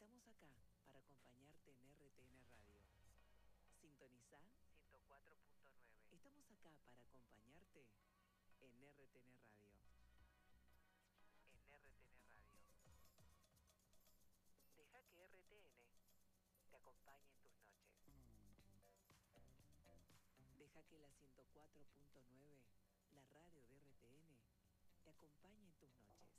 Estamos acá para acompañarte en RTN Radio. Sintonizá 104.9. Estamos acá para acompañarte en RTN Radio. En RTN Radio. Deja que RTN te acompañe en tus noches. Deja que la 104.9, la radio de RTN, te acompañe en tus noches.